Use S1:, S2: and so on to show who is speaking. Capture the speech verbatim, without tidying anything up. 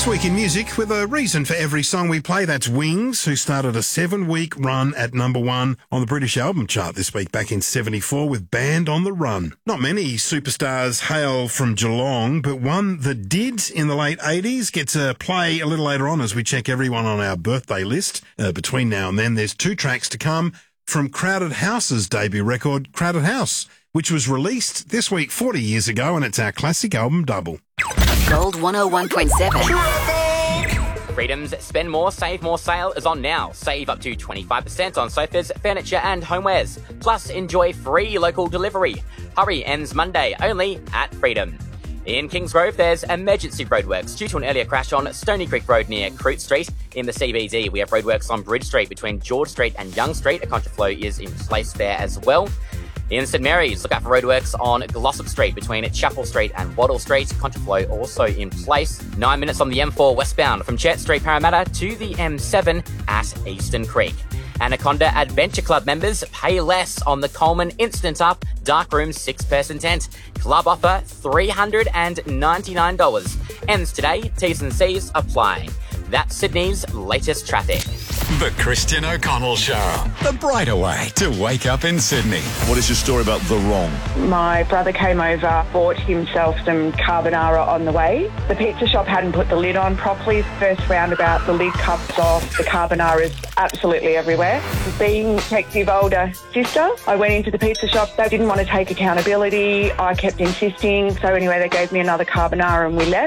S1: Week in Music with a reason for every song we play. That's Wings, who started a seven-week run at number one on the British album chart this week back in seventy-four with Band on the Run. Not many superstars hail from Geelong, but one that did in the late eighties gets a play a little later on as we check everyone on our birthday list. Uh, between now and then, there's two tracks to come from Crowded House's debut record, Crowded House, which was released this week forty years ago, and it's our classic album double.
S2: Gold one oh one point seven.
S3: Freedom's Spend More, Save More sale is on now. Save up to twenty-five percent on sofas, furniture and homewares. Plus, enjoy free local delivery. Hurry ends Monday, only at Freedom. In Kingsgrove, there's emergency roadworks due to an earlier crash on Stony Creek Road near Crute Street. In the C B D, we have roadworks on Bridge Street between George Street and Young Street. A contraflow is in place there as well. In St Mary's, look out for roadworks on Glossop Street between Chapel Street and Wattle Street. Contraflow also in place. Nine minutes on the M four westbound from Church Street Parramatta to the M seven at Eastern Creek. Anaconda Adventure Club members pay less on the Coleman Instant Up Darkroom six-person tent. Club offer three hundred ninety-nine dollars. Ends today. T's and C's apply. That's Sydney's latest traffic.
S4: The Christian O'Connell Show. The brighter way to wake up in Sydney.
S5: What is your story about The Wrong?
S6: My brother came over, bought himself some carbonara on the way. The pizza shop hadn't put the lid on properly. First roundabout, the lid comes off. The carbonara's absolutely everywhere. Being Detective older sister, I went into the pizza shop. They didn't want to take accountability. I kept insisting. So anyway, they gave me another carbonara and we left.